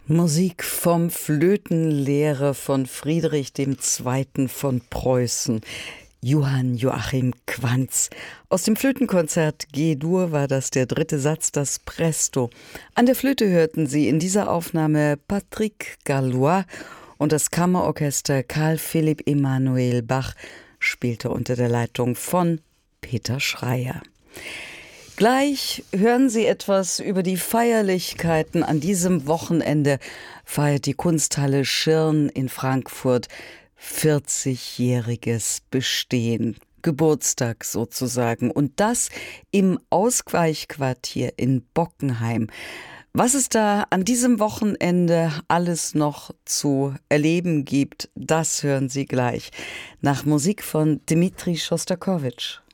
Musik vom Flötenlehrer von Friedrich II. Von Preußen, Johann Joachim Quantz. Aus dem Flötenkonzert G-Dur war das der dritte Satz, das Presto. An der Flöte hörten Sie in dieser Aufnahme Patrick Gallois und das Kammerorchester Carl Philipp Emanuel Bach spielte unter der Leitung von Peter Schreyer. Gleich hören Sie etwas über die Feierlichkeiten. An diesem Wochenende feiert die Kunsthalle Schirn in Frankfurt 40-jähriges Bestehen. Geburtstag sozusagen. Und das im Ausweichquartier in Bockenheim. Was es da an diesem Wochenende alles noch zu erleben gibt, das hören Sie gleich. Nach Musik von Dmitri Schostakowitsch.